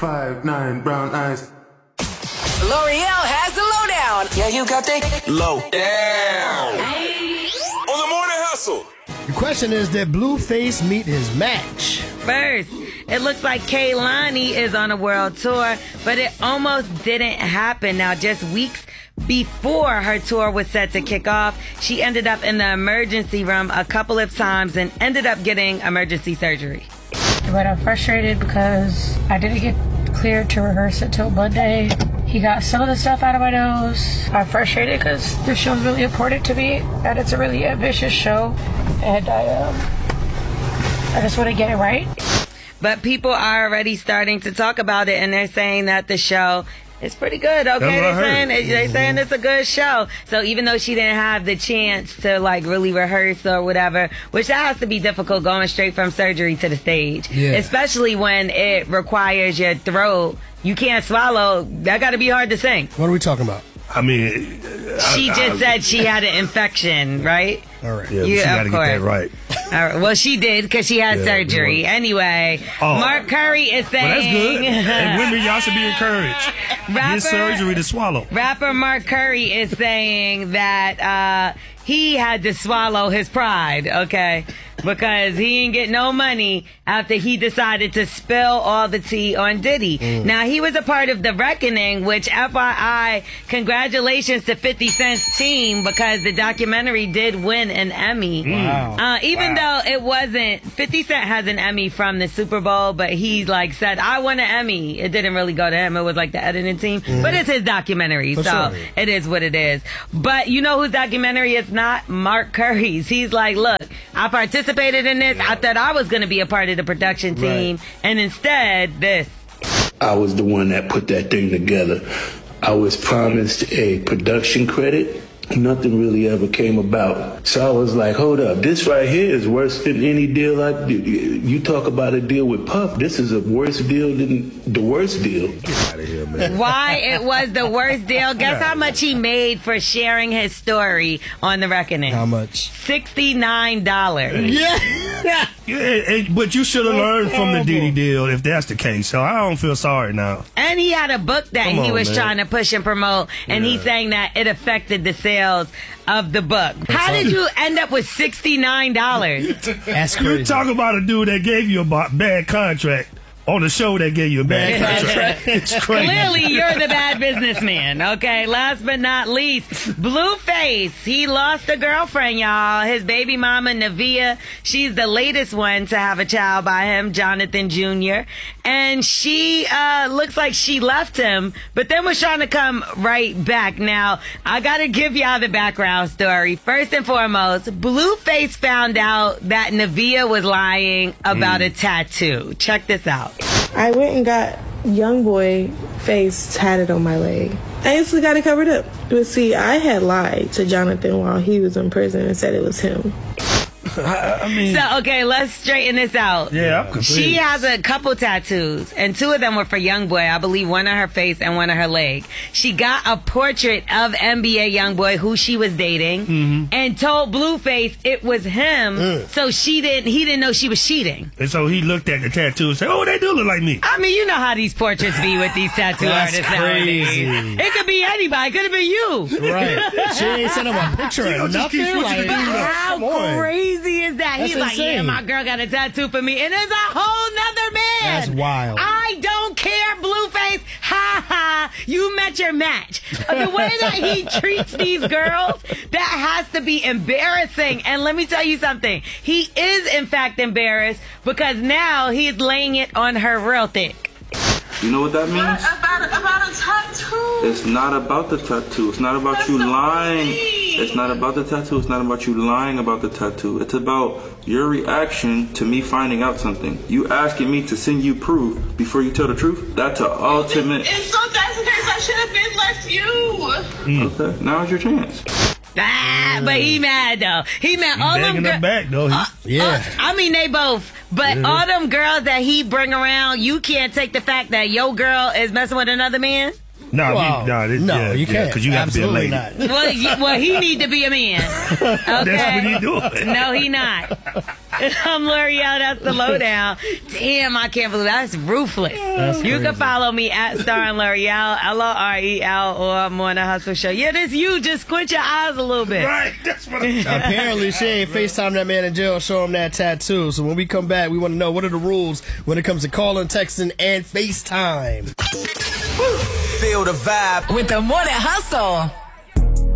5'9", brown eyes. L'Oreal has the lowdown. Yeah, you got that low down. On the morning hustle. The question is, did Blueface meet his match? First, it looks like Kehlani is on a world tour, but it almost didn't happen. Now, just weeks before her tour was set to kick off, she ended up in the emergency room a couple of times and ended up getting emergency surgery. But I'm frustrated because I didn't get cleared to rehearse until Monday. He got some of the stuff out of my nose. I'm frustrated because this show is really important to me, and it's a really ambitious show, and I just want to get it right. But people are already starting to talk about it, and they're saying that the show is pretty good. Okay, they're saying it's a good show. So even though she didn't have the chance to like really rehearse or whatever, which that has to be difficult going straight from surgery to the stage, especially when it requires your throat. You can't swallow. That got to be hard to sing. What are we talking about? I mean, she just said she had an infection, right? All right. Yeah, she got to get that right. All right. Well, she did because she had surgery. Anyway, Mark Curry is saying... Well, that's good. And women, y'all should be encouraged. Get surgery to swallow. Rapper Mark Curry is saying that he had to swallow his pride, okay? Because he didn't get no money after he decided to spill all the tea on Diddy. Now, he was a part of The Reckoning, which, FYI, congratulations to 50 Cent's team because the documentary did win an Emmy. Wow. Even though it wasn't, 50 Cent has an Emmy from the Super Bowl, but he like said, I won an Emmy. It didn't really go to him. It was like the editing team. But it's his documentary, so it is what it is. But you know whose documentary it's not? Mark Curry's. He's like, look, I participated in this. I thought I was going to be a part of the production team. And instead, this. I was the one that put that thing together. I was promised a production credit. Nothing really ever came about. So I was like, hold up, this right here is worse than any deal I did. You talk about a deal with Puff, this is a worse deal than the worst deal. Get out of here, man. Why it was the worst deal? Guess how much he made for sharing his story on The Reckoning? How much? $69. Yeah, but you should have learned from the Diddy deal if that's the case. So I don't feel sorry now. And he had a book that he was trying to push and promote, and he's saying that it affected the sales of the book. How did you end up with $69? That's crazy. You talk about a dude that gave you a bad contract on a show that gave you a bad contract. It's crazy. Clearly, you're the bad businessman. Okay, last but not least, Blueface. He lost a girlfriend, y'all. His baby mama, Navia. She's the latest one to have a child by him, Jonathan Jr. And she looks like she left him, but then was trying to come right back. Now, I got to give y'all the background story. First and foremost, Blueface found out that Navia was lying about a tattoo. Check this out. I went and got young boy face tatted on my leg. I instantly got it covered up. But see, I had lied to Jonathan while he was in prison and said it was him. I mean, so, okay, let's straighten this out. Yeah, I'm confused. She has a couple tattoos, and two of them were for YoungBoy. I believe one on her face and one on her leg. She got a portrait of NBA YoungBoy, who she was dating, and told Blueface it was him. So he didn't know she was cheating. And so he looked at the tattoo and said, "Oh, they do look like me." I mean, you know how these portraits be with these tattoo artists nowadays. It could be anybody. It could have been you. Right. She ain't sent him a picture or nothing. But how crazy is that? That's He's like, insane. yeah, my girl got a tattoo for me. And there's a whole nother man. That's wild. I don't care, Blueface. Ha ha. You met your match. The way that he treats these girls, that has to be embarrassing. And let me tell you something. He is, in fact, embarrassed because now he's laying it on her real thick. You know what that means? About a tattoo. It's not about the tattoo. It's not about you lying. It's not about the tattoo. It's not about you lying about the tattoo. It's about your reaction to me finding out something. You asking me to send you proof before you tell the truth. That's an ultimate. And so that's the case. I should have been left you. Okay, now's your chance. But he mad though. He mad. All them girls back though. I mean, they both. But all them girls that he bring around, you can't take the fact that your girl is messing with another man. No, you can't. Because you have to be a lady. Not. Well, he need to be a man. Okay? That's what he doing. No, he not. I'm L'Oreal. That's the lowdown. Damn, I can't believe that's ruthless. You can follow me at Starring L'Oreal, LOREL, or Morning Hustle Show. Yeah, this you. Just squint your eyes a little bit. Right, that's what I'm Apparently, she ain't FaceTime that man in jail, show him that tattoo. So when we come back, we want to know what are the rules when it comes to calling, texting, and FaceTime. Feel the vibe with the Morning Hustle.